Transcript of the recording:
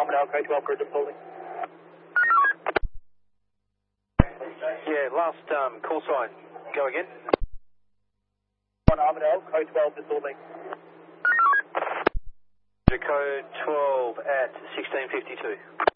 Armadale, code 12, group deploying. Yeah, last call sign. Go again. On Armadale, code 12, deploying. Code 12 at 1652.